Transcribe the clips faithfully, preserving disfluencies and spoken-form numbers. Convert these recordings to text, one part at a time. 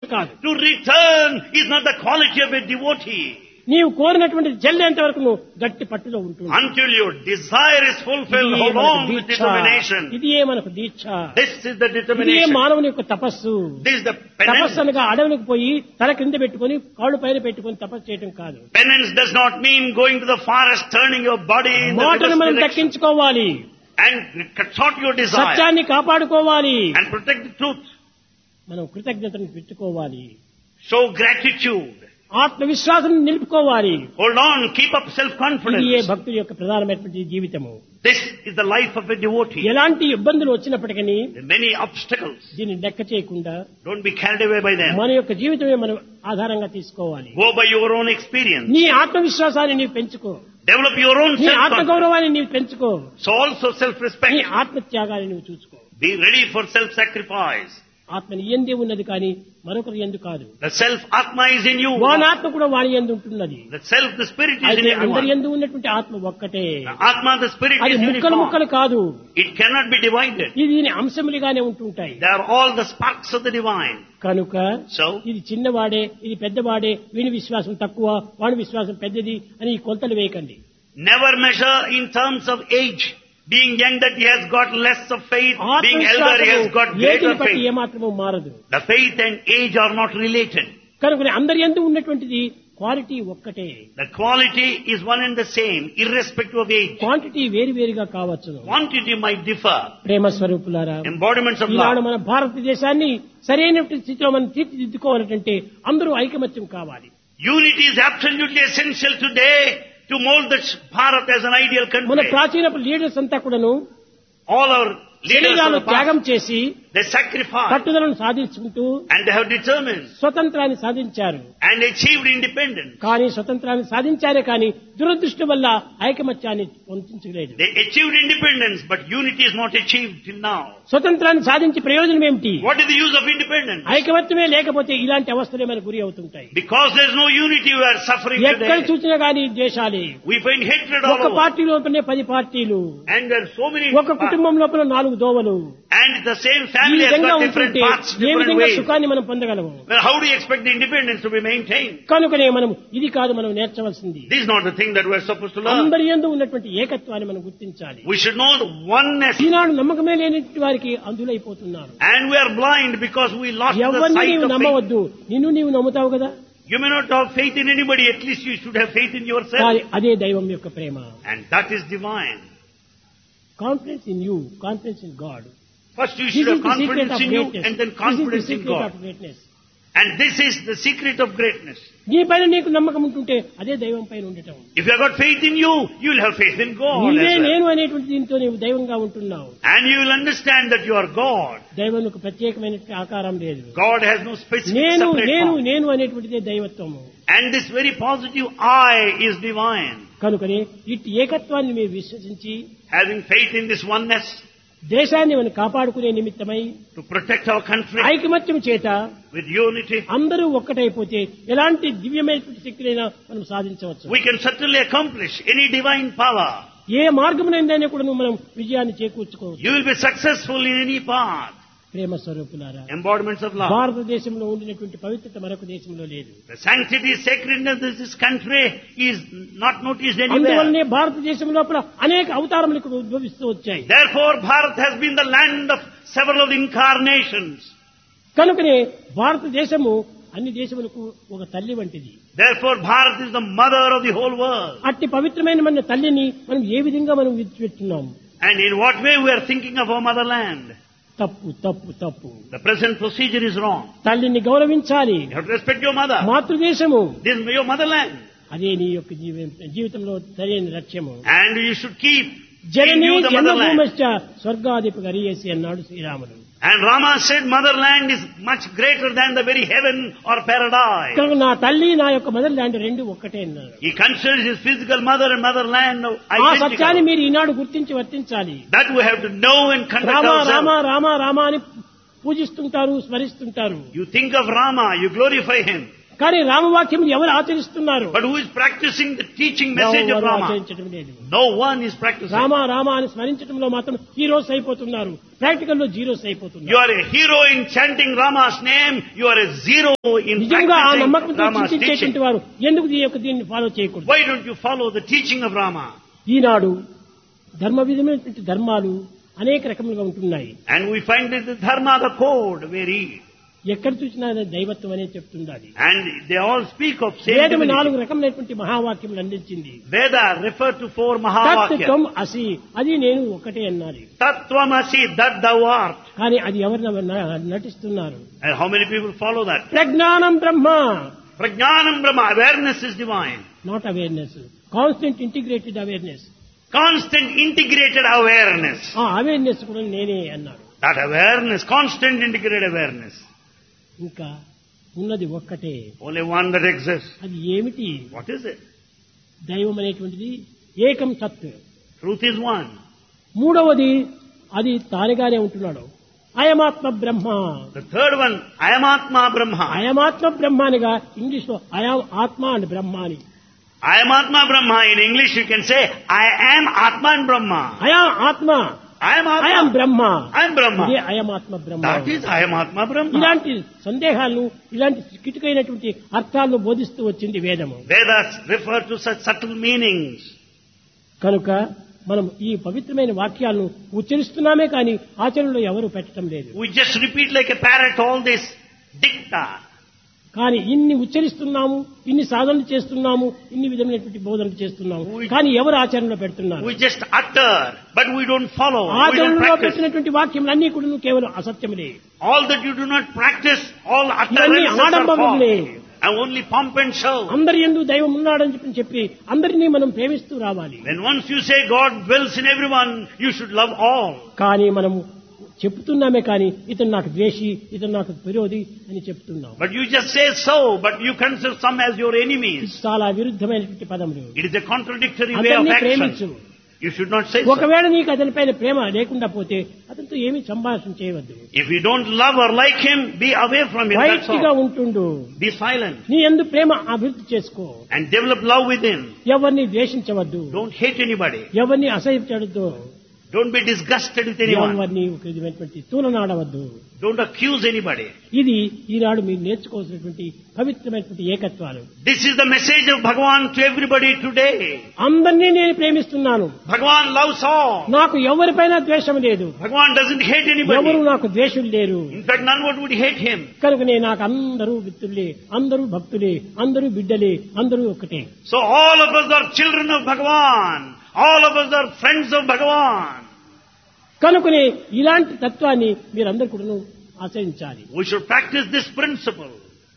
కాదు. To return is not the quality of a devotee. నీవు కోరినటువంటి చెల్లేంత వరకు నువ్వు గట్టి పట్టులో ఉంటుంది. Until your desire is fulfilled, hold on with determination. ఇది ఏ మనకు దీక్ష. This is the ఇది ఏ determination. మానవుని యొక్క తపస్సు. This is the తపస్సు penance. అనగా అడవులకు పోయి తల కింద పెట్టుకొని కాళ్ళు పైన పెట్టుకొని తపస్సు చేయడం కాదు. Penance does not mean going to the forest, turning your body in the మాటను reverse మనం direction దక్కించుకోవాలి, and cut short your desire సత్యాన్ని కాపాడుకోవాలి, and protect the truth. మనం కృతజ్ఞతను పెట్టుకోవాలి, Show gratitude. ఆత్మవిశ్వాసం నిలుపుకోవాలి. Hold on, keep up ఇది ఏ self-confidence. భక్తుడి యొక్క ప్రధానమైనటువంటి జీవితము. This is the life of a devotee. ఎలాంటి ఇబ్బందులు వచ్చినప్పటికీ There are many obstacles. దీన్ని లెక్క చేయకుండా Don't be carried away by them. మన యొక్క జీవితమే మనం ఆధారంగా తీసుకోవాలి. Go by your own experience. నీ ఆత్మవిశ్వాసాన్ని నీవు పెంచుకో, Develop your own నీ self-confidence. ఆత్మగౌరవాన్ని నీవు పెంచుకో, So also నీ self-respect. ఆత్మత్యాగాన్ని నువ్వు చూసుకో. Be ready for self-sacrifice. ఆత్మ నీ యందే ఉన్నది కానీ మరొకరి యందు కాదు. The self-atma is in you. వాని ఆత్మ కూడా వాని యందు ఉంటున్నది. The self, the spirit is in అయితే అందరి everyone. యందు ఉన్నటువంటి ఆత్మ ఒక్కటే. The atma, the spirit అది is ముక్కలు uniform. ముక్కలు కాదు. It cannot be divided. ఇది దీని అంశములుగానే ఉంటుంటాయి. They are all the sparks of the divine. కనుక So, ఇది చిన్నవాడే, ఇది పెద్దవాడే, వీని విశ్వాసం తక్కువ, వాని విశ్వాసం పెద్దది అని ఈ కొలతలు వేయకండి. never measure in terms of age. Being young that he has got less of faith, being elder he has got ఏటిని greater బట్టి faith. ఏమాత్రము మారదు. The faith and age are not related. కనుక అందరి యందు ఉన్నటువంటిది క్వాలిటీ ఒక్కటే. The quality is one and the same, irrespective of age. Quantity వేరు వేరుగా కావచ్చును. Quantity might differ. ప్రేమ స్వరూపులారా, Embodiments of ఈనాడు love. మన భారతదేశాన్ని సరైనటువంటి స్థితిలో మనం తీర్చిదిద్దుకోవాలంటే అందరూ ఐకమత్యం కావాలి. Unity is absolutely essential today to mold the Bharat as an ideal మన country. ప్రాచీన లీడర్స్ అంతా కూడాను All our leaders of శరీరాలు the త్యాగం past, చేసి they sacrificed పట్టుదలను సాధించుకుంటూ and they have determined స్వతంత్రాన్ని సాధించారు. and achieved independence. కానీ స్వతంత్రాన్ని సాధించారే కానీ దురదృష్టం వల్ల ఐకమత్యాన్ని పొందించలేదు. They achieved independence, but unity is not achieved till now. స్వతంత్రాన్ని సాధించి ప్రయోజనం ఏమిటి? What is the use of independence? ఐకమత్యమే లేకపోతే ఇలాంటి అవస్థలే మనకు గురి అవుతుంటాయి. Because there is no unity, we are suffering ఎక్కడ today. చూసినా కానీ దేశాలే, We find hatred all ఒక over. పార్టీ లోపలనే పది పార్టీలు, And there are so many ఒక కుటుంబం లోపల నాలుగు దోవలు. and the same ఈ family has విధంగా got different ఉంటుంటే paths, ఏ different విధంగా ways. సుఖాన్ని మనం పొందగలము? Well, how do you expect the independence to be maintained? కనుకనే మనం ఇది కాదు మనం నేర్చవలసింది. This is not the thing that we are supposed to learn. అందరి యందు ఉన్నటువంటి ఏకత్వాన్ని మనం గుర్తించాలి. We should know the oneness. ఈనాడు నమ్మకమే లేని వారికి అందులైపోతున్నారు. And we are blind because we lost the ఎవరిని sight నీవు of faith. నమ్మవద్దు, నిన్ను నీవు నమ్ముతావు కదా. You may not have faith in anybody, at least you should have faith in yourself. కానీ అదే దైవం యొక్క ప్రేమ. And that is divine. Confidence in you, confidence in God. First you This should is have the secret confidence of in you greatness. and then This is the confidence in secret God. of greatness. And this is the secret of greatness. నీ పైన నీకు నమ్మకం ఉంటుంటే అదే దైవం పైన ఉండటం. If you have got faith in you, you will have faith in God నీవే as well. నేను అనేటువంటి దీంతో నీవు దైవంగా ఉంటున్నావు. And you will understand that you are God. దైవంకు ప్రత్యేకమైనటువంటి ఆకారం లేదు. God has no specific నేను separate నేను form. నేను అనేటువంటిదే దైవత్వము. And this very positive I is divine. కనుకనే ఇటు ఏకత్వాన్ని మీరు విశ్వసించి Having faith in this oneness దేశాన్ని మనం కాపాడుకునే నిమిత్తమై to protect our country ఐకమత్యం చేత with unity, అందరూ ఒక్కటైపోతే ఎలాంటి దివ్యమైనటువంటి శక్తులైనా మనం సాధించవచ్చు. we can certainly accomplish any divine power. ఏ మార్గమునైనా కూడా మనం విజయాన్ని చేకూర్చుకోవచ్చు. You will be successful in any path. ప్రేమ స్వరూపులారా, Embodiments of love. భారతదేశంలో ఉండినటువంటి పవిత్రత మరొక దేశంలో లేదు. The sanctity, sacredness of this country is not noticed anywhere. అందువల్లనే భారతదేశం లోపల అనేక అవతారములకు ఉద్భవిస్తూ వచ్చాయి. Therefore, Bharat has been the land of several incarnations. కనుకనే భారతదేశము అన్ని దేశములకు ఒక తల్లి వంటిది. Therefore, Bharat is the mother of the whole world. అట్టి పవిత్రమైన మన తల్లిని మనం ఏ విధంగా మనం విడిచిపెట్టున్నాము? And in what way we are thinking of our motherland? తప్పు తప్పు తప్పు. The present procedure is wrong. తల్లిని గౌరవించాలి. You have to respect your mother. మాతృదేశము This is your motherland. అదే నీ యొక్క జీవ- జీవితంలో సరైన లక్ష్యము. And you should keep in Janani you the motherland. జన్మభూమశ్చ స్వర్గాధిప గరియేసి అన్నాడు శ్రీరాముడు. And Rama said motherland is much greater than the very heaven or paradise. కనుక నా తల్లి నా యొక్క మదర్ ల్యాండ్ రెండు ఒక్కటే అన్నాడు. He considers his physical mother and motherland ఆ సత్యాన్ని identical. మీరు ఈనాడు గుర్తించి వర్తించాలి. That we have to know and conduct Rama Rama ourselves. Rama Rama అని పూజిస్తుంటారు, స్మరిస్తుంటారు. You think of Rama, you glorify him. కానీ రామవాక్యం ఎవరు ఆచరిస్తున్నారు? But who is practicing the teaching message of ఎవరు Rama? ఆచరించడం లేదు. No one is practicing. Rama Rama అని స్మరించడంలో మాత్రం హీరోస్ అయిపోతున్నారు, ప్రాక్టికల్ లో జీరోస్ You అయిపోతున్నారు. are a hero in chanting Rama's name. You are a zero in నిజంగా ఆ practicing నమ్మకంతో Rama's చింతించేటువంటి teaching. వారు ఎందుకు ఈ యొక్క దీన్ని ఫాలో చేయకూడదు? Why don't you follow the teaching of Rama? ఈనాడు ధర్మ విధమైనటువంటి ధర్మాలు అనేక రకములుగా ఉంటున్నాయి. And we find that the dharma, the code, very. ఎక్కడ చూసినా దైవత్వం అనే చెప్తుండాలి. And they all speak of same వేదము divinity. నాలుగు రకములైనటువంటి మహావాక్యములు అందించింది. Veda refer to four తత్ Mahavakya. త్వం అసి, అది నేను ఒకటే అన్నది. Tattvamasi, that thou art. కానీ అది ఎవరు న- నటిస్తున్నారు? And how many people follow that? ప్రజ్ఞానం బ్రహ్మ, Prajnanam Brahma, awareness is divine. Not awareness, constant integrated awareness. Constant integrated awareness. ఆ అవేర్నెస్ కూడా నేనే అన్నారు. That awareness, constant integrated awareness. ఇంకా ఉన్నది ఒక్కటే, Only one that exists. అది ఏమిటి? What is it? దైవం అనేటువంటిది ఏకం సత్. Truth is one. మూడవది అది తానుగానే ఉంటున్నాడు, అయమాత్మ బ్రహ్మ. The third one, I am Atma Brahma. అయమాత్మ బ్రహ్మానిగా English లో అయాం ఆత్మ అని బ్రహ్మ అని. I am Atma Brahma. In English you can say, I am Atma and Brahma. I am ఆత్మ, I am Atma. అయం బ్రహ్మ. I am Brahma. ఇదే అయమాత్మ బ్రహ్మ. That is I am Atma Brahma. ఇలాంటి సందేహాలను, ఇలాంటి కిటుకైనటువంటి అర్థాలను బోధిస్తూ వచ్చింది వేదము. Vedas refer to such subtle meanings. కనుక మనం ఈ పవిత్రమైన వాక్యాలను ఉచ్చరిస్తున్నామే కానీ ఆచరణలో ఎవరు పెట్టడం లేదు. We just repeat like a parrot all this dicta. కానీ ఇన్ని ఉచ్చరిస్తున్నాము, ఇన్ని సాధనలు చేస్తున్నాము, ఇన్ని విధమైనటువంటి బోధనలు చేస్తున్నాము, కానీ ఎవరు ఆచరణలో పెడుతున్నారు? We just utter, but we don't follow. We don't ఆచరణలో practice. పెట్టినటువంటి వాక్యములన్నీ కూడా కేవలం అసత్యములే. All that you do not practice, all ఇవన్నీ utterances are ఆడంబరములే. false. And only pomp and show. అందరి యందు దైవం ఉన్నాడని చెప్పి చెప్పి అందరినీ మనం ప్రేమిస్తూ రావాలి. When once you say God dwells in everyone, you should love all. కానీ మనము చెప్తున్నామే కానీ ఇతను నాకు ద్వేషి, ఇతను నాకు విరోధి అని చెప్తున్నాం. But you just say so, but you consider some as your ఇది enemies. చాలా విరుద్ధమైనటువంటి పదములు. It is a contradictory way of అందరినీ ప్రేమించు. action. You should not say so. ఒకవేళ నీకు అతనిపైన ప్రేమ లేకుండా పోతే అతనితో ఏమీ సంభాషణ చేయవద్దు. If you don't love or like him, be away from him. That's బయటిగా all. ఉంటుండు. Be silent నీ యందు ప్రేమ అభివృద్ధి చేసుకో. and develop love within. ఎవరిని ద్వేషించవద్దు, Don't hate anybody. ఎవరిని అసహ్యించవద్దు, Don't be disgusted with anyone. ఎవరిని ఒక విధమైనటువంటి తూలనాడవద్దు. Don't accuse anybody. ఇది ఈనాడు మీరు నేర్చుకోవాల్సినటువంటి పవిత్రమైనటువంటి ఏకత్వాలు. This is the message of Bhagavan to everybody today. అందరినీ నేను ప్రేమిస్తున్నాను, Bhagavan loves all. నాకు ఎవరిపైన ద్వేషం లేదు, Bhagavan doesn't hate ఎవరు anybody. నాకు ద్వేషులు లేరు. In fact, none would hate him. కనుకనే నాకు అందరూ మిత్రులే, అందరూ భక్తులే, అందరూ బిడ్డలే, అందరూ ఒకటే. So all of us are children of Bhagavan. All of us are friends of Bhagavan. కనుకనే ఇలాంటి తత్వాన్ని మీరందరూ కూడా ఆచరించాలి. We should practice this principle.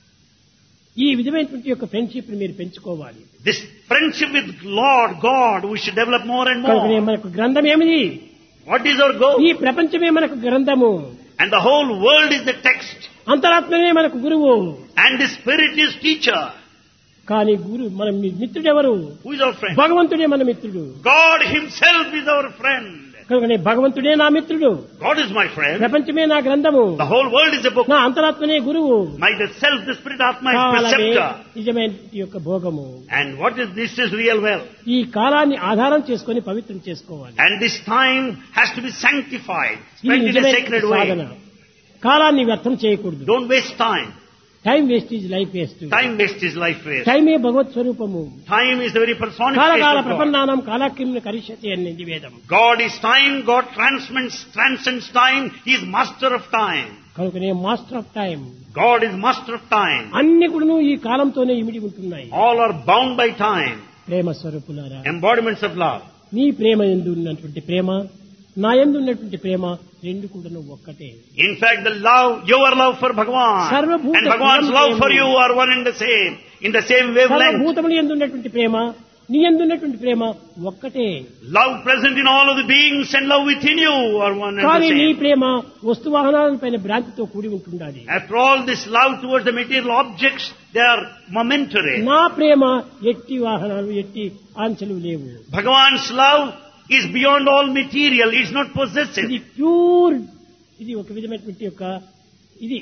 ఈ విధమైనటువంటి యొక్క ఫ్రెండ్షిప్ మీరు పెంచుకోవాలి. This friendship with Lord God, we should develop more and కనుకనే more. మనకు గ్రంథం ఏమిది? What is our goal? ఈ ప్రపంచమే మనకు గ్రంథము, And the whole world is the text. అంతరాత్మనే మనకు గురువు. And the Spirit is teacher. కానీ గురు మన మిత్రుడెవరు? Who is our friend? భగవంతుడే మన మిత్రుడు. God Himself is our friend. కనుకనే భగవంతుడే నా మిత్రుడు, God is my friend. ప్రపంచమే నా గ్రంథము, The whole world is a book. నా అంతరాత్మనే గురువు. My the self, the Spirit, Atma is కాలమే preceptor. నిజమైన యొక్క భోగము. And what is this is real wealth. ఈ కాలాన్ని ఆధారం చేసుకొని పవిత్రం చేసుకోవాలి. And this time has to be sanctified, ఇది spent in a నిజమైన sacred సాధన. way. కాలాన్ని వ్యర్థం చేయకూడదు. Don't waste time. Time waste is life waste. Time waste is life waste. టైమే భగవత్ స్వరూపము. Time is the very personification కాలకాల of God. ప్రపన్నానం కాలాక్రిమిని కరిష్యతి అనేది వేదం. God is time. God transcends, transcends time. He is master of time. కనుకనే master of time. God is master of time. అన్ని కూడా ఈ కాలంతోనే ఇమిడి ఉంటున్నాయి. All are bound by time. ప్రేమ స్వరూపులారా, Embodiments of love. నీ ప్రేమ యందు ఉన్నటువంటి ప్రేమ, నా యందు ఉన్నటువంటి ప్రేమ రెండు కూడా ఒక్కటే. In fact, the love, your love for Bhagavan Sarvabhuta and Bhagavan's love for you are one and the same, in the same wavelength. సర్వభూతముల యందు ఉన్నటువంటి ప్రేమ, నీ యందు ఉన్నటువంటి ప్రేమ ఒక్కటే. Love present in all of the beings and love within you are one and కానీ the నీ same. ప్రేమ వస్తు వాహనాలపైన భ్రాంతితో కూడి ఉంటుండాలి. After all, this love towards the material objects, they are momentary. నా ప్రేమ ఎట్టి వాహనాలు, ఎట్టి ఆంక్షలు లేవు. Bhagavan's love is beyond all material. It's not possessive. ఇది ప్యూర్, ఇది ఒక విధమైనటువంటి యొక్క ఇది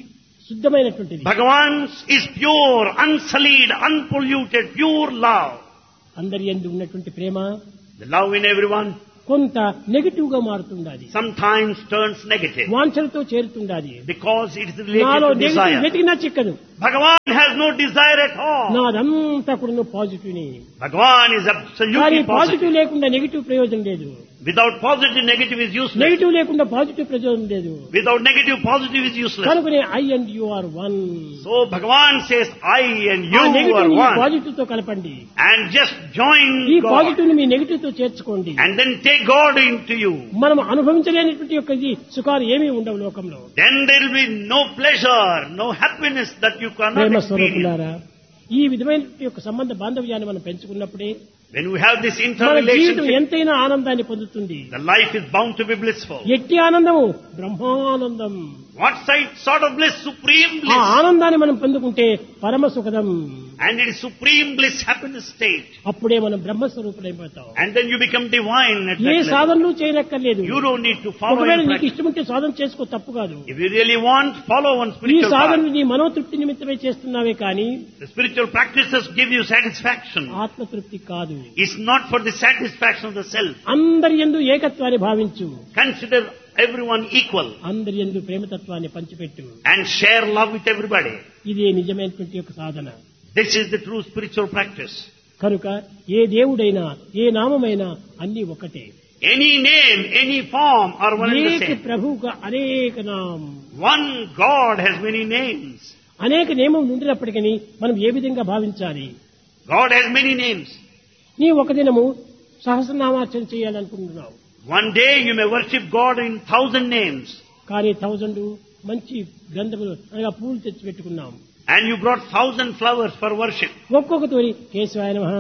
శుద్ధమైనటువంటిది. Bhagavan is pure, unsullied, unpolluted, pure love. అందరి యందు ఉన్నటువంటి ప్రేమ The love in everyone కొంత నెగటివ్ గా మారుతుండాలి, sometimes turns negative వాంఛలతో చేరుతుండాలి. because it is related నాలో to నెగటివ్ desire. వెతికినా చిక్కదు. Bhagavan has no desire at all. నాదంతా కూడా పాజిటివ్ ని. Bhagavan is కానీ absolutely పాజిటివ్ positive. లేకుండా నెగటివ్ ప్రయోజనం లేదు. Without positive, negative is useless. Negative లేకుండా పాజిటివ్ ప్రయోజనం లేదు. Without negative, positive is useless. కనుకనే I and you are one. So Bhagavan says, I and you are negative one. Positive తో కలపండి. And just join ఈ God. Positive ని మీ negative తో చేర్చుకోండి. And then take God into you. మనం అనుభవించలేనటువంటి యొక్క ఈ సుఖాలు ఏమీ ఉండవు లోకంలో. Then there will be no pleasure, no happiness that you cannot Prema experience. స్వరూపులారా, ఈ విధమైన యొక్క సంబంధ బాంధవ్యాన్ని మనం పెంచుకున్నప్పుడే When we have this మన జీవితం interrelationship, ఎంతైనా ఆనందాన్ని పొందుతుంది. the life is bound to be blissful. ఎట్టి ఆనందము Brahmanandam. What side, sort of bliss? Supreme ఆ bliss. ఆనందాన్ని మనం పొందుకుంటే పరమ సుఖదం. And it is supreme bliss, happiness state. అప్పుడే మనం బ్రహ్మస్వరూపులైపోతాం. And then you become divine at A that level. సాధనలు చేయనక్కర్లేదు. You don't need to follow ఒకవేళ in నీకు practice. ఇష్టముంటే సాధన చేసుకో, తప్పు కాదు. If you really want, follow one ఈ spiritual సాధన path. నీ మనోతృప్తి నిమిత్తమే చేస్తున్నావే కానీ The spiritual practices give you satisfaction. ఆత్మతృప్తి కాదు. It's not for the satisfaction of the self. అందరి యందు ఏకత్వాన్ని భావించు. Consider everyone equal అందరి యందు ప్రేమతత్వాన్ని పంచిపెట్టు. and share love with everybody. ఇదే నిజమైనటువంటి యొక్క సాధన. This is the true spiritual practice. కనుక ఏ దేవుడైనా ఏ నామమైనా అన్ని ఒకటే. Any name, any form are one and the అనేక same. ప్రభువుగా అనేక నామం. One God has many names. అనేక నియమం ఉండినప్పటికీ మనం ఏ విధంగా భావించాలి? God has many names. నీ ఒక దినము సహస్రనామార్చన చేయాలనుకుంటున్నావు. One day you may worship God in thousand names. కానీ థౌజండ్ మంచి గంధములు అనగా పూలు తెచ్చి పెట్టుకున్నాం. And you brought thousand flowers for worship. ఒక్కొక్కటి కేశవాయ నమః,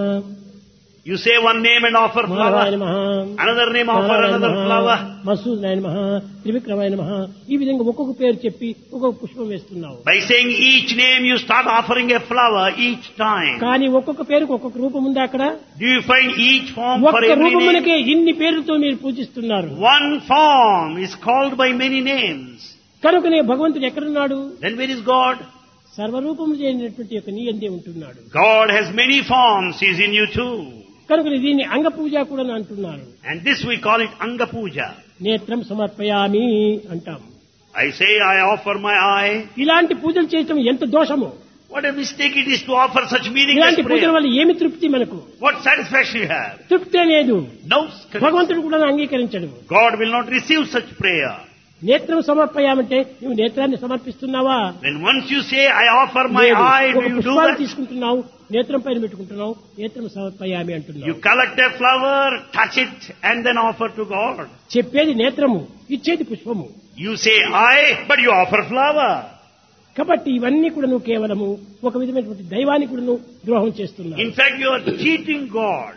You say one name and offer మాధవాయ flower. నమః, Another name, offer Narayana another నమః, flower. మసూదనాయ నమః, త్రివిక్రమాయ నమః, ఈ విధంగా ఒక్కొక్క పేరు చెప్పి ఒక్కొక్క పుష్పం వేస్తున్నావు. By saying each name, you start offering a flower each time. కానీ ఒక్కొక్క పేరుకు ఒక్కొక్క రూపం ఉందా అక్కడ? Do you find each form for ఒక్క every name? రూపమునకే ఇన్ని పేర్లతో మీరు పూజిస్తున్నారు. One form is called by many names. కనుకనే భగవంతుడు ఎక్కడున్నాడు? Then where is God? సర్వరూపము చేయనటువంటి యొక్క నీ అందే ఉంటున్నాడు. God has many forms. He is in you too. కనుక దీన్ని అంగ పూజ కూడా అంటున్నారు. And this we call it Anga Puja. నేత్రం సమర్పయామి అంటాం. I say I offer my eye. ఇలాంటి పూజలు చేయటం ఎంత దోషము! What a mistake it is to offer such meaningless ఇలాంటి పూజల prayer. వల్ల ఏమి తృప్తి మనకు? What satisfaction you have? తృప్తే లేదు. No. భగవంతుడు కూడా అంగీకరించడు. God will not receive such prayer. నేత్రం సమర్పయామంటే నువ్వు నేత్రాన్ని సమర్పిస్తున్నావా? When once you say I offer my లేదు. eye, ఒక do you do పుష్పాలు that? తీసుకుంటున్నావు, నేత్రం పైన పెట్టుకుంటున్నావు, నేత్రం సమర్పయామి You అంటున్నావు. collect a flower, touch it, and then offer to God. చెప్పేది నేత్రము, ఇచ్చేది పుష్పము. You say eye, but you offer flower. కాబట్టి ఇవన్నీ కూడా నువ్వు కేవలము ఒక విధమైనటువంటి దైవానికి కూడా నువ్వు ద్రోహం చేస్తున్నావు. In fact, you are cheating God.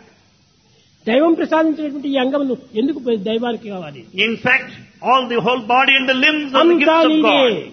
దైవం ప్రసాదించినటువంటి ఈ అంగమును ఎందుకు దైవానికి కావాలి? In fact, all the whole body and the limbs are the అంతా gifts of నీదే. God.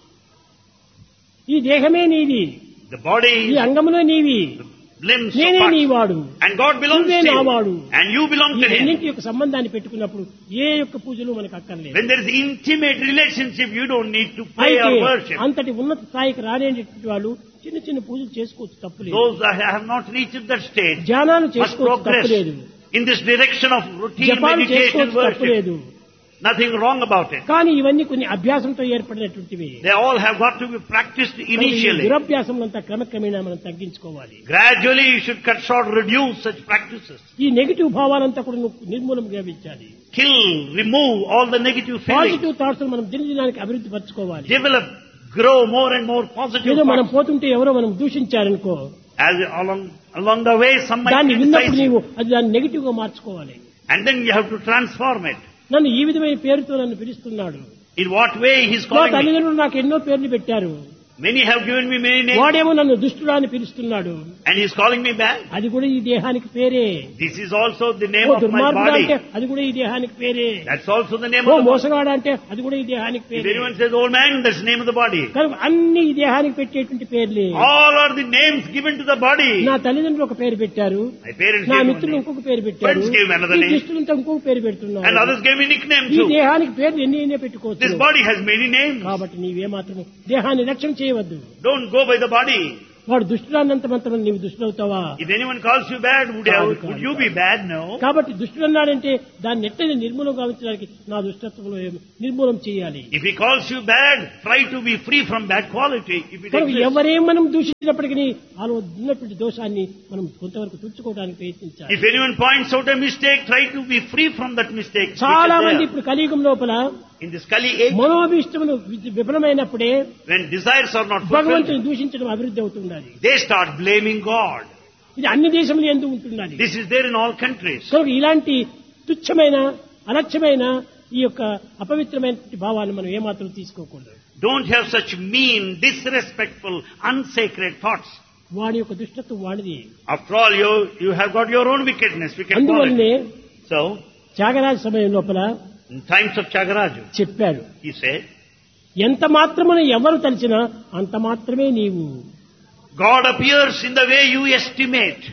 ఈ దేహమే నీది, The body, ఈ అంగమునే నీవి, limbs, నేనే parts. నీవాడు, And God belongs నువ్వే to నావాడు. you. And you belong ఈ to Him. రెండింటి యొక్క సంబంధాన్ని పెట్టుకున్నప్పుడు ఏ యొక్క పూజలు మనకు అక్కర్లేదు. When there is intimate relationship, you don't need to pray అయితే or worship. అంతటి ఉన్నత స్థాయికి రానేటువంటి వాళ్ళు చిన్న చిన్న పూజలు చేసుకోవచ్చు, తప్పులేదు. Those that have not reached that stage ధ్యానాలు must చేసుకోవచ్చు, progress తప్పులేదు. in this direction of routine జపాలు meditation చేసుకోవచ్చు, worship. తప్పులేదు. Nothing wrong about it. కానీ ఇవన్నీ కొన్ని అభ్యాసంతో ఏర్పడినటువంటివి. They all have got to be practiced initially. దురభ్యాసంలంతా క్రమక్రమేణా మనం తగ్గించుకోవాలి. Gradually you should cut short, reduce such practices. ఈ నెగిటివ్ భావాలంతా కూడా నువ్వు నిర్మూలం గావించాలి. Kill, remove all the negative feelings. Positive thoughts మనం దినదినానికి అభివృద్ధి పరచుకోవాలి. Develop, grow more and more positive ఏదో మనం thoughts. పోతుంటే ఎవరో మనం దూషించారనుకో, As along, along the way some might దాన్ని criticize విన్నప్పుడు నీవు you. అది దాన్ని నెగిటివ్ గా మార్చుకోవాలి. And then you have to transform it. నన్ను ఈ విధమైన పేరుతో నన్ను పిలుస్తున్నాడు, In what way he is మా calling me? తల్లిదండ్రులు నాకు ఎన్నో పేర్లు పెట్టారు, Many have given me many names. వాడేమో నన్ను దుష్టుడా అని పిలుస్తున్నాడు. And he is calling me bad. అది కూడా ఈ దేహానికి పేరే. This is also the name oh of my దుర్మార్గుడు body. అంటే అది కూడా ఈ దేహానికి పేరే. That's also the name oh of the body. మోసగాడు అంటే అది కూడా ఈ దేహానికి If పేరే. anyone says old man, that's the name of the body. కనుక అన్ని ఈ దేహానికి పెట్టేటువంటి పేర్లే. All are the names given to the body. నా తల్లిదండ్రులు ఒక పేరు పెట్టారు, My parents నా gave me one మిత్రులు name. ఇంకొక పేరు పెట్టారు, Friends gave me another ఈ name. దుష్టులంతా ఇంకొక పేరు And పెడుతున్నారు. others gave me nickname ఈ too. దేహానికి పేర్లు ఎన్ని అయినా పెట్టుకోవచ్చు. This body has many names. కాబట్టి నీవేమాత్రం దేహాన్ని లక్ష్యం చేయవద్దు. Don't go by the body. వాడు దుష్టులన్నంత మాత్రం నీవు దుష్టులవుతావా? If anyone calls you bad, would, కాదు, have, కాదు, would you కాదు. be bad? No. కాబట్టి దుష్టులన్నాడంటే దాన్ని ఎట్లయినా నిర్మూలం గావించడానికి నా దుష్టత్వంలో నిర్మూలం చేయాలి. If he calls you bad, try to be free from bad quality. If it కనుక exists. ఎవరేం మనం దూషించినప్పటికీ వాళ్ళు ఉన్నటువంటి దోషాన్ని మనం కొంతవరకు తుడుచుకోవడానికి ప్రయత్నించాలి. If anyone points out a mistake, try to be free from that mistake. which is చాలా మంది there. ఇప్పుడు కలియుగం లోపల In this Kali age, మనోభీష్టములు విఫలమైనప్పుడే when desires are not భగవంతుని fulfilled, దూషించడం అభివృద్ధి అవుతున్నది. they start blaming God. ఇది అన్ని దేశములు ఎందుకు ఉంటున్నది. This is there in all countries. కనుక ఇలాంటి తుచ్చమైన అలక్ష్యమైన ఈ యొక్క అపవిత్రమైన భావాన్ని మనం ఏమాత్రం తీసుకోకూడదు. Don't have such mean, disrespectful, unsacred thoughts. వాడి యొక్క దుష్టత్వం వాడిది. After all, you, you have got your own wickedness, wicked అందువల్లనే quality. So, త్యాగరాజ సమయం లోపల in times of Chagaraju, చెప్పాడు, he said, ఎంత మాత్రమున ఎవరు తలిచినా అంత మాత్రమే నీవు. God appears in the way you estimate.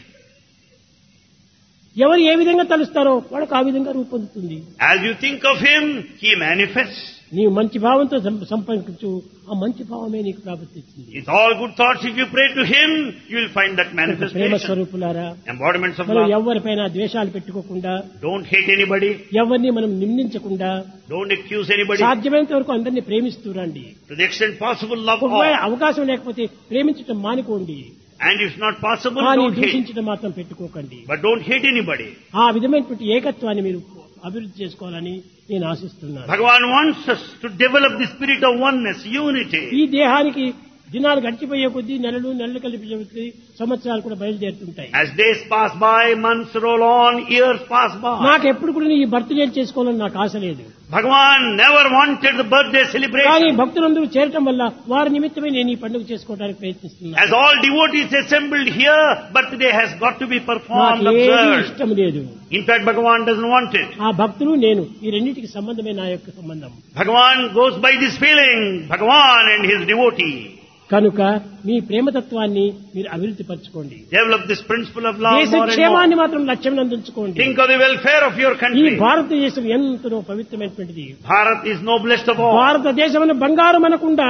ఎవరు ఏ విధంగా తలుస్తారో వాళ్ళకు ఆ విధంగా రూపొందుతుంది. As you think of him, he manifests. నీవు మంచి భావంతో సం- సంపర్కించు, ఆ మంచి భావమే నీకు ప్రాప్తిస్తుంది. It's all good thoughts. If you pray to him, you will find that Prema manifestation. స్వరూపులారా, Embodiments of మనం love. ఎవరిపైన ద్వేషాలు పెట్టుకోకుండా, Don't hate anybody. ఎవరిని మనం నిందించకుండా, Don't accuse anybody. సాధ్యమైనంత వరకు అందరినీ ప్రేమిస్తూ రండి. To the extent possible, love ఒకవేళ all. అవకాశం లేకపోతే ప్రేమించడం మానుకోండి, And if not possible, కానీ don't hate. దూషించడం మాత్రం పెట్టుకోకండి. But don't hate anybody. ఆ విధమైనటువంటి ఏకత్వాన్ని మీరు అభివృద్ధి చేసుకోవాలని నేను ఆశిస్తున్నాను. Bhagavan wants us to develop the spirit of oneness, unity. ఈ దేహానికి దినాలు గడిచిపోయే కొద్దీ నెలలు నెలలు కలిపి కొద్దీ సంవత్సరాలు కూడా బయలుదేరుతుంటాయి. As days pass by, months roll on, years pass by. నాకు ఎప్పుడు కూడా ఈ బర్త్డే చేసుకోవాలని నాకు ఆశ లేదు. Bhagavan never wanted the birthday కానీ celebration. భక్తులందరూ చేరటం వల్ల వారి నిమిత్తమే నేను ఈ పండుగ చేసుకోవడానికి ప్రయత్నిస్తున్నాను. As all devotees assembled here, birthday has got to be performed, నాకు ఏది observed. ఇష్టం లేదు. In fact, Bhagavan doesn't want it. ఆ భక్తులు నేను ఈ రెండింటికి సంబంధమే నా యొక్క సంబంధం. Bhagavan goes by this feeling, Bhagavan and his devotee. కనుక మీ ప్రేమతత్వాన్ని మీరు అభివృద్ధి పరచుకోండి. Develop this principle of love దేశ more and క్షేమాన్ని more. మాత్రం లక్ష్యం అందించుకోండి. Think of the welfare of your ఈ country. భారతదేశం ఎంతో పవిత్రమైనటువంటిది. Bharat is noblest of all. భారతదేశం బంగారం అనకుండా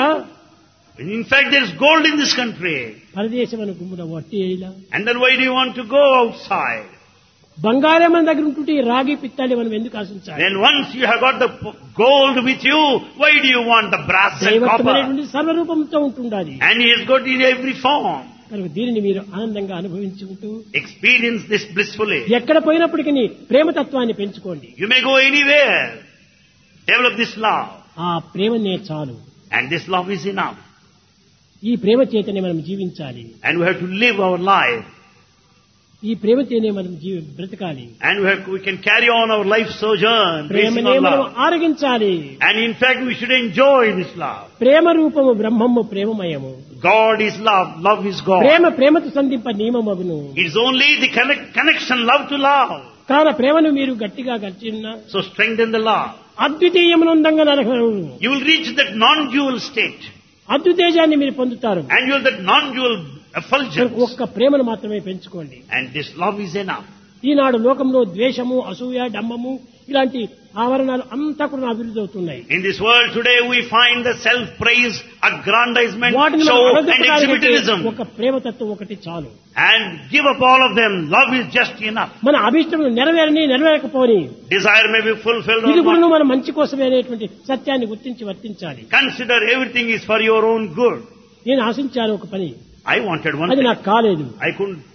In fact, there is gold in this country. పరదేశం అను గుమ్మున వట్టి ఇలా And then why do you want to go outside? బంగారం మన దగ్గర ఉంటుంటే ఈ రాగి పిత్తాలి మనం ఎందుకు ఆశించాలి? Then once you have got the p- gold with you, why do you want the brass and copper? దైవత్వమైనటువంటి సర్వరూపంతో ఉంటుండాలి. And he has got in every form. కనుక దీనిని మీరు ఆనందంగా అనుభవించుకుంటూ Experience this blissfully. ఎక్కడ పోయినప్పటికీ ప్రేమతత్వాన్ని పెంచుకోండి. You may go anywhere. Develop this love. ఆ ప్రేమనే చాలు. And this love is enough. ఈ ప్రేమ చేతనే మనం జీవించాలి. And we have to live our life. ఈ ప్రేమతోనే మనం జీవి బ్రతకాలి. And we, have, we can carry on our life sojourn based ప్రేమనే on మనం love. ఆరగించాలి. And in fact, we should enjoy this love. ప్రేమ రూపము బ్రహ్మము ప్రేమమయము. God is love. Love is God. ప్రేమ ప్రేమతో సంధింప నియమమగును. It is only the connect, connection, love to love. కాన ప్రేమను మీరు గట్టిగా గడిచినా So strengthen the love. అద్వితీయమునందంగా నరకరు. You will reach that non-dual state. అద్వితేజాన్ని మీరు పొందుతారు. And you will that non-dual effulgence. ఒక్క ప్రేమను మాత్రమే పెంచుకోండి. And this love is enough. ఈనాడు లోకంలో ద్వేషము, అసూయ, డంబము ఇలాంటి ఆవరణాలు అంతా కూడా అభివృద్ధి అవుతున్నాయి. In this world today we find the self-praise, aggrandizement, వాటిని show మనం and అణగదొక్కడానికి exhibitionism. ఒక ప్రేమతత్వం ఒకటి చాలు. And give up all of them. Love is just enough. మన అభిష్టం నెరవేరని నెరవేరకపోని Desire may be fulfilled ఇది or కూడా not. మన మంచి కోసమే అనేటువంటి సత్యాన్ని గుర్తించి వర్తించాలి. Consider everything is for your own good. నేను ఆశించాను ఒక పని, I wanted one అది thing. నాకు కాలేదు. I couldn't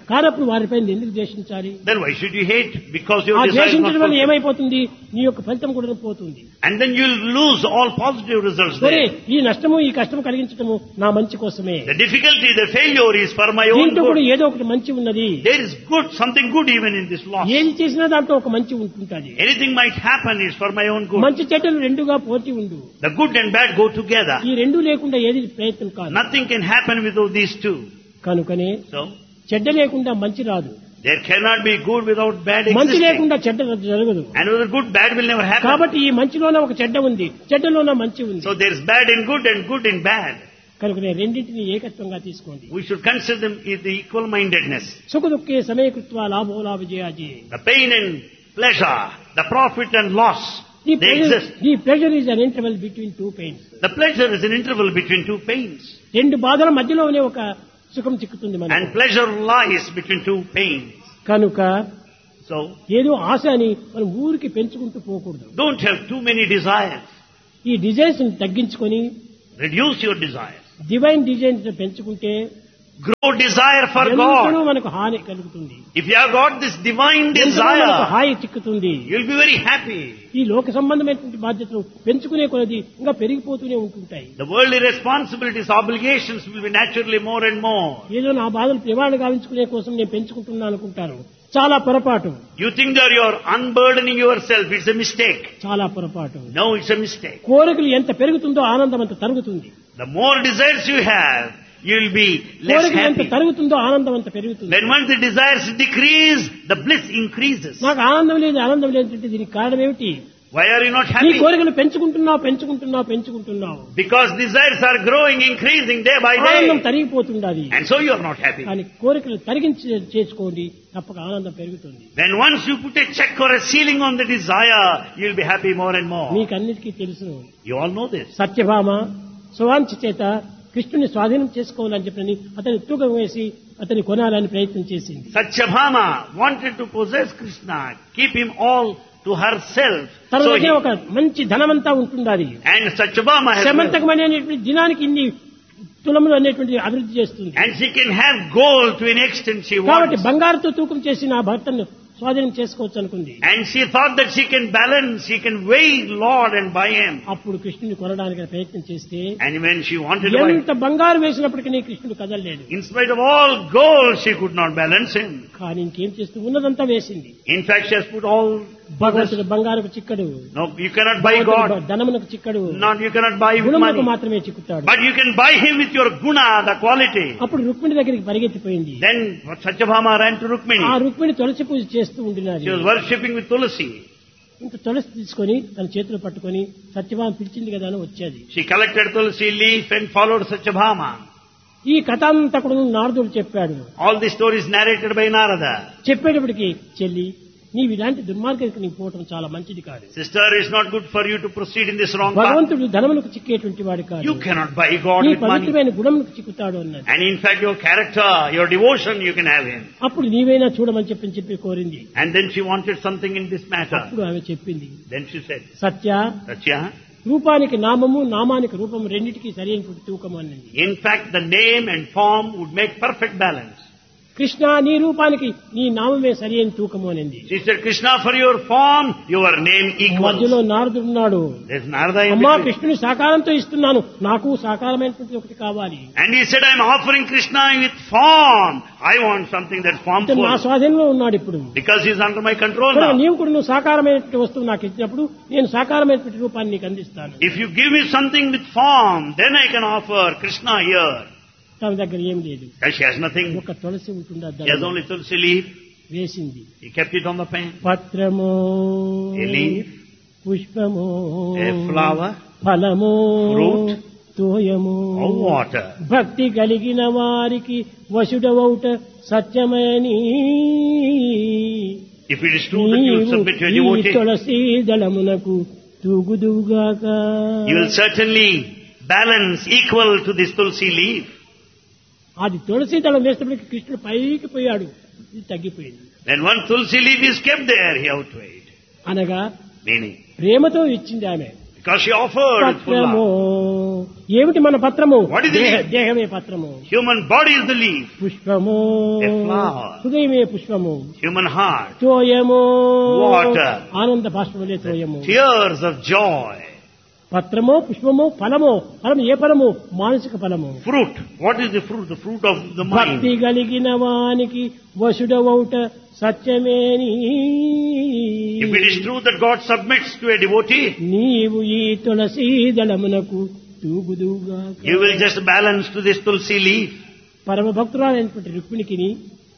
కానప్పుడు వారిపై ఎందుకు ద్వేషించాలి? Then why should you hate? Because your ఆ desire is not ద్వేషించడం వల్ల fulfilled. ఏమైపోతుంది? నీ యొక్క ఫలితం కూడా పోతుంది. And then you'll lose all positive results సరే, there. ఈ నష్టము ఈ కష్టము కలిగించడము నా మంచి కోసమే. The difficulty, the failure is for my own దీంట్లో కూడా good. ఏదో ఒకటి మంచి ఉన్నది. There is good, something good even in this loss. ఏది చేసినా దాంట్లో ఒక మంచి ఉంటుంటుంది. Anything might happen is for my own good. మంచి చెడ్డలు రెండుగా పోటీ ఉండు. The good and bad go together. ఈ రెండు లేకుండా ఏది ప్రయత్నం కాదు. Nothing can happen without these two. కనుకనే So, చెడ్డ లేకుండా మంచి రాదు, there cannot be good without bad మంచి existing. లేకుండా చెడ్డ జరగదు. And without good, bad will never happen. కాబట్టి ఈ మంచిలోనే ఒక చెడ్డ ఉంది, చెడ్డలోనే మంచి ఉంది. So there is bad in good and good in bad. కనుకనే రెండింటిని ఏకత్వంగా తీసుకోండి. We should consider them in the equal mindedness. సుఖ దుఃఖే సమయకృత్వ లాభో లాభ జయాజీ. The pain and pleasure, the profit and loss, they exist. The pleasure is an interval between two pains. The pleasure is an interval between two pains. రెండు బాధల మధ్యలోనే ఒక సుఖం చిక్కుతుంది మనకు. And pleasure lies between two pains. కనుక So, ఏదో ఆశ అని మనం ఊరికి పెంచుకుంటూ పోకూడదు. don't have too many desires. ఈ డిజైన్స్ తగ్గించుకొని Reduce your desires. Divine designs పెంచుకుంటే Grow desire for ఎంతనూ God. మనకు హాని కలుగుతుంది. If you have got this divine ఎంతనూ మనకు desire, hi చిక్కుతుంది. you'll be very happy. ఈ లోక సంబంధమైనటువంటి బాధ్యతలు పెంచుకునే కొలది ఇంకా పెరిగిపోతూనే ఉంటుంటాయి. The worldly responsibilities, obligations will be naturally more and more. ఏదో నా బాధలు నివారణ గావించుకునే కోసం నేను పెంచుకుంటున్నాను అనుకుంటాను. చాలా పొరపాటు, You think that you're unburdening yourself. It's a mistake. చాలా పొరపాటు. No, it's a mistake. కోరికలు ఎంత పెరుగుతుందో ఆనందం అంత తరుగుతుంది. The more desires you have, you'll be less కోరికలు ఎంత happy. తరుగుతుందో ఆనందం అంత పెరుగుతుంది. When once the desires decrease, the bliss increases. నాకు ఆనందం లేదు ఆనందం లేదంటే దీనికి కారణం ఏమిటి? Why are you not నీ happy? కోరికలు పెంచుకుంటున్నావు పెంచుకుంటున్నావు పెంచుకుంటున్నావు Because desires are growing, increasing day by ఆనందం day. తరిగిపోతుండాలి. And so you are not happy. కానీ కోరికలు తరిగించి చేసుకోండి, తప్పక ఆనందం పెరుగుతుంది. When once you put a check or a ceiling on the desire, you'll be happy more and more. మీకు అన్నిటికీ తెలుసు. You all know this. Satyabhama స్వాంఛ చేత కృష్ణుని స్వాధీనం చేసుకోవాలని చెప్పని అతని తూకం వేసి అతని కొనాలని ప్రయత్నం చేసింది. Satyabhama wanted to possess Krishna, keep him all to herself. తన So దగ్గర he, ఒక మంచి ధనమంతా ఉంటుండాలి. and Satyabhama has, శమంతకమైనటువంటి దినానికి ఇన్ని తులములు అనేటువంటి అభివృద్ధి చేస్తుంది. and she can have gold to an extent she కాబట్టి wants. బంగారుతో తూకం చేసి నా భర్తను స్వాధీనం చేసుకోవచ్చు అనుకుంది. And she thought that she can balance, she can weigh Lord and buy him. అప్పుడు కృష్ణుని కొనడానికి ప్రయత్నం చేస్తే And when she wanted to buy, ఎంత బంగారు వేసినప్పటికీ నీ కృష్ణుడు కదలలేడు. in spite of all gold, she could not balance him. కానీ ఇంకేం చేస్తూ ఉన్నదంతా వేసింది. In fact, she has put all. భగవంతుడు బంగారుకు చిక్కడు, No, you cannot buy God. ధనమునకు చిక్కడు, Not you cannot buy with గుణమునకు money. మాత్రమే చిక్కుతాడు. But you can buy him with your guna, the quality. అప్పుడు రుక్మిణి దగ్గరికి పరిగెత్తిపోయింది. Then Satyabhama ran to ఆ Rukmini. Rukmini తులసి పూజ చేస్తూ ఉండినారు. She was worshipping with Tulasi. ఇంత తులసి తీసుకొని తన చేతిలో పట్టుకొని సత్యభామ పిలిచింది కదా అని వచ్చేది. She collected Tulasi leaf and followed Satyabhama. ఈ కథ అంతా కూడా నారదుడు చెప్పాడు. All the stories narrated by Narada. చెప్పేటప్పటికి చెల్లి నీవు ఇలాంటి దుర్మార్గానికి నీకు పోవటం చాలా మంచిది కాదు. Sister, it's not good for you to proceed in this wrong path. భగవంతుడు ధనములకు చిక్కేటువంటి వాడు కాదు. You cannot buy God నీ with money. పవిత్రమైన గుణములకు చిక్కుతాడు అన్నది. And in fact, your character, your devotion, you can have him. అప్పుడు నీవైనా చూడమని చెప్పి చెప్పి కోరింది. And then she wanted something in this matter. అప్పుడు ఆమె చెప్పింది, Then she said, Satya Satya, రూపానికి నామము నామానికి రూపము రెండింటికి సరైన తూకము అన్నది. in fact, the name and form would make perfect balance. Krishna నీ రూపానికి నీ నామమే సరైన తూకము అనింది. She said, Krishna, for your form, your name మధ్యలో equals. నారదుడున్నాడు. There's Narada in అమ్మా between. కృష్ణుని సాకారంతో ఇస్తున్నాను, నాకు సాకారమైనటువంటి ఒకటి కావాలి. And he said, I'm offering Krishna with form. I want something that's ఇతను నా formful. స్వాధీనంలో ఉన్నాడు ఇప్పుడు. Because he's under my control కనుక now. నీవు కూడా నువ్వు సాకారమైనటువంటి వస్తువు నాకు ఇచ్చినప్పుడు నేను సాకారమైనటువంటి రూపాన్ని నీకు అందిస్తాను. If you give me something with form, then I can offer Krishna here. తన దగ్గర ఏం లేదు, And she has nothing. ఒక తులసి ఉంటుందా She has only tulsi leaf. వేసింది. He kept it on the pan. పత్రము A leaf, పుష్పము a flower, ఫలము fruit, తోయము or water. భక్తి కలిగిన వారికి వశుడవౌట సత్యమని If it is true that you will submit to a devotee, Tulasi దళమునకు తూగుదుగాక. you will certainly balance equal to this tulsi leaf. అది తులసి దళం వేసినప్పటికీ కృష్ణుడు పైకి పోయాడు, ఇది తగ్గిపోయింది. When one tulsi leaf is kept there, he outweighed. అనగా Meaning, ప్రేమతో ఇచ్చింది ఆమె. because she offered with full పత్రము love. ఏమిటి మన పత్రము? What is the దేహ- leaf? దేహమే పత్రము. Human body is the leaf. పుష్పము A flower. హృదయమే పుష్పము. Human heart. తోయము Water. ఆనంద బాష్పములే తోయము. Tears of joy. పత్రము పుష్పము ఫలము. ఫలము ఏ ఫలము? మానసిక ఫలము. Fruit. What is the fruit? The fruit of the భక్తి mind. కలిగిన వానికి వసుడవౌట సత్యమేని. If it is true that God submits to a devotee, నీవు ఈ Tulsi దళమునకు తూగుదుగా. you will just balance to this tulsi leaf. పరమ భక్తురాలైనటువంటి రుక్మిణికిని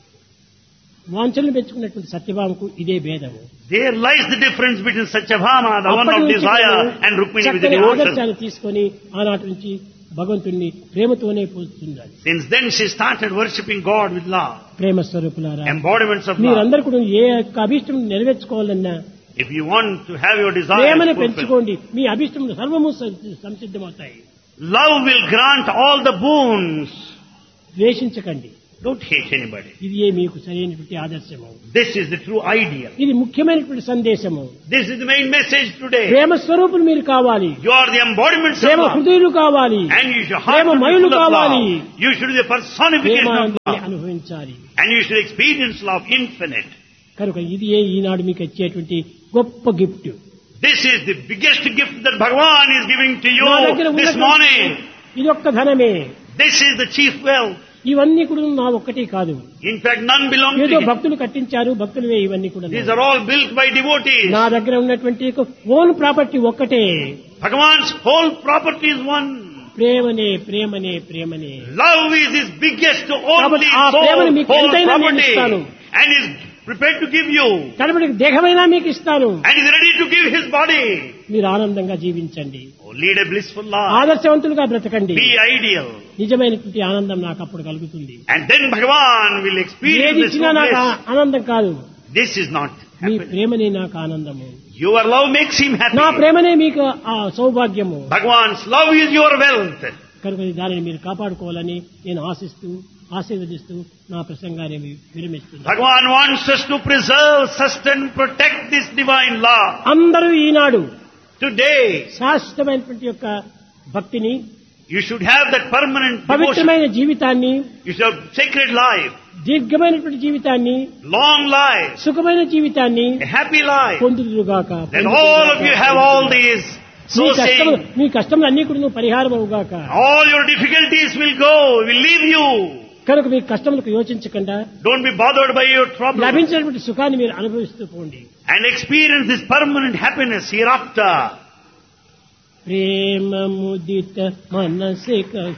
వాంఛలను పెంచుకున్నటువంటి సత్యభామకు ఇదే భేదము. There lies the difference between Satyabhama, the one అప్పటి of నుంచి desire, నేను and Rukmini with the చక్కని devotion. ఆదర్శాలు తీసుకొని ఆనాటి నుంచి భగవంతుణ్ణి ప్రేమతోనే పూజిస్తున్నారు. Since then she started worshipping God with love. ప్రేమ స్వరూపులారా, Embodiments of love. మీరందరూ కూడా ఏ యొక్క అభిష్టం నెరవేర్చుకోవాలన్నా If you want to have your desires ప్రేమను fulfilled, పెంచుకోండి. మీ అభిష్టములు సర్వము సం- సంసిద్ధమవుతాయి. love will grant all the boons. ద్వేషించకండి. Don't hate anybody. ఇది ఏ మీకు సరైనటువంటి ఆదర్శము. This is the true ideal. ఇది ముఖ్యమైనటువంటి సందేశము. This is the main message today. ప్రేమ స్వరూపులు మీరు కావాలి. You are the embodiments of Prema love. హృదయులు కావాలి. And you should heart Prema to be మయులు full of కావాలి. love. You should be the personification of Prema love. అనుభవించాలి. And you should experience love infinite. కనుక ఇది ఏ ఈనాడు మీకు వచ్చేటువంటి గొప్ప gift. This is the biggest gift that Bhagavan is giving to you నా దగ్గర this ఉన్నటువంటి morning. ఇది ఒక్క ధనమే. This is the chief wealth. ఇవన్నీ కూడా నా ఒక్కటి కాదు. In fact, none belong to ఏదో him. భక్తులు కట్టించారు, భక్తులవే ఇవన్నీ కూడా. These are all built by devotees. నా దగ్గర ఉన్నటువంటి ఓన్ ప్రాపర్టీ ఒక్కటే. Bhagavan's whole property is one. ప్రేమనే ప్రేమనే ప్రేమనే. Love is his biggest, only కాబట్టి ఆ soul, ప్రేమను మీకు whole ఎంతైనా నేను property. ఇస్తాను. And is prepared to give you. కడపటి దేహమైనా మీకు ఇస్తాను. And is ready to give his body. మీరు ఆనందంగా జీవించండి. Oh, lead a blissful life. ఆదర్శవంతులుగా బ్రతకండి. Be ideal. నిజమైనటువంటి ఆనందం నాకు అప్పుడు కలుగుతుంది. And then Bhagavan will experience ఏది this ఇచ్చినా నాకు bliss. ఆనందం కాదు. This is not me happiness. ప్రేమనే నాకు ఆనందము. Your love makes him happy. నా ప్రేమనే మీకు ఆ సౌభాగ్యము. Bhagavan's love is your wealth. కనుక దానిని మీరు కాపాడుకోవాలని నేను ఆశిస్తూ ఆశీర్వదిస్తూ నా ప్రసంగాన్ని విరమిస్తున్నాను. Bhagavan wants us to preserve, sustain, protect this divine love. అందరూ ఈనాడు Today, శాశ్వతమైనటువంటి యొక్క భక్తిని, you should have that permanent devotion. పవిత్రమైన జీవితాన్ని, You should have sacred life, దీర్ఘమైనటువంటి జీవితాన్ని, long life, సుఖమైన జీవితాన్ని a happy life. పొందుదురుగాక. Then all of you have all these. Me So కష్టము saying, మీ కష్టములు అన్ని కూడా పరిహారం అవుగాక. all your difficulties will go, will leave you. కనుక మీ కష్టములకు యోచించకుండా Don't be bothered by your trouble. లభించినటువంటి సుఖాన్ని మీరు అనుభవిస్తూ పోండి. And experience this permanent happiness hereafter. Prema ముదిత మనసిక